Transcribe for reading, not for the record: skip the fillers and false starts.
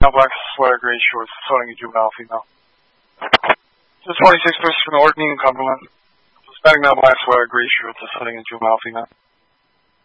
Male black sweater, gray shorts, assaulting a juvenile female. Just 26 person from the Orkney and Cumberland. Suspecting male black sweater, gray shorts, assaulting a juvenile female.